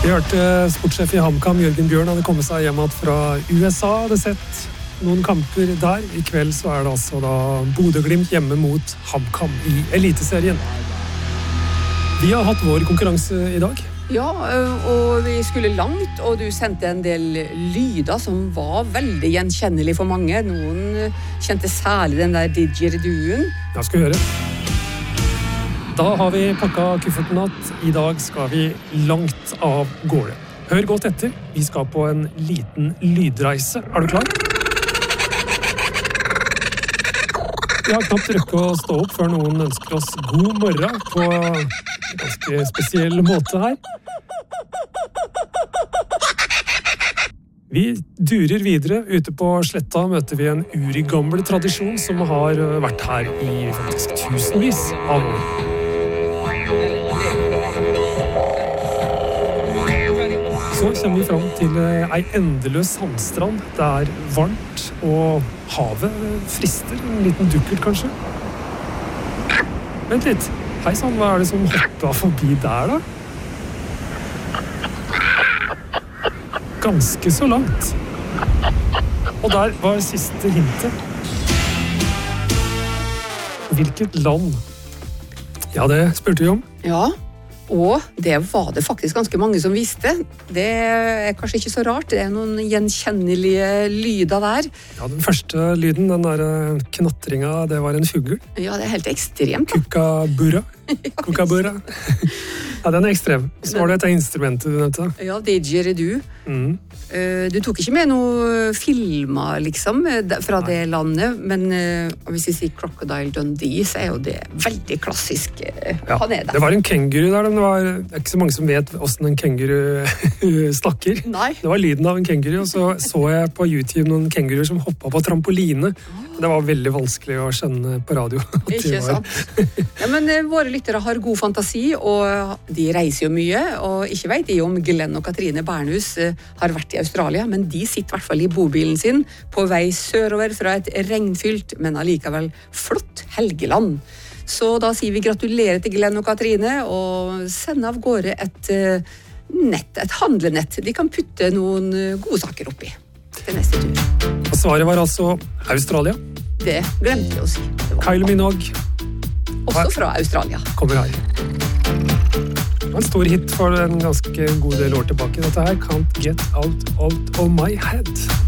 Vi hørte sportssjef i HamKam, Jørgen Bjørn, hadde kommet seg hjem fra USA, hadde sett noen kamper der. I kveld så det altså da Bodø/Glimt hjemme mot HamKam i Eliteserien. Vi har hatt vår konkurranse i dag. Ja, og vi skulle langt, og du sendte en del lyder som var veldig gjenkjennelig for mange. Noen kjente særlig den der didgeridooen. Ja, skal vi høre. Da har vi pakket kufferten at i dag skal vi langt av gårde. Hør godt etter, vi skal på en liten lydreise. Du klar? Vi har knapt røkket å stå opp før noen ønsker oss god morgen på en ganske spesiell måte her. Vi durer videre. Ute på sletta møter vi en urigammel tradisjon som har vært her i faktisk tusenvis av år. Så kommer vi fram til ei endeløs sandstrand. Det varmt, og havet frister. En liten dukkert, kanskje. Vent litt. Hei sann, hva det som hoppet forbi der, da? Ganske så langt. Og der var siste hintet. Hvilket land? Ja, det spurte vi om. Ja, og det var det faktisk ganske mange som visste. Det kanskje ikke så rart. Det noen gjenkjennelige lyder der. Ja, den første lyden, den der knatringa, det var en fugl. Ja, det helt ekstremt. Kukabura. Kukabura. Ja, den ekstrem. Så var det et instrument du nevnte. Ja, didgeridoo. Du tok ikke med noen filmer, liksom, fra det landet, men hvis vi sier Crocodile Dundee, så jo det veldig klassisk. Ja, det var en kenguru der, det ikke så mange som vet hvordan en kenguru snakker. Nei. Det var lyden av en kenguru, og så jeg på YouTube noen kenguruer som hoppet på trampoline. Det var veldig vanskelig å skjønne på radio. Ikke sant? Ja, men våre lyttere har god fantasi, og de reiser jo mye, og ikke vet de om Glenn og Katrine Bernhus har vært i Australia, men de sitter i hvert fall i bobilen sin på vei sørover fra et regnfylt, men allikevel flott Helgeland. Så da sier vi gratulerer til Glenn og Katrine, og sender av gårde et handlenett. De kan putte noen godsaker oppi til neste tur. Og svaret var altså Australia. Det glemte jeg å si. Kylie Minogue. Også fra Australia. Kommer her. Det var en stor hit for en ganske god del år tilbake. Dette her, Can't Get Out of My Head.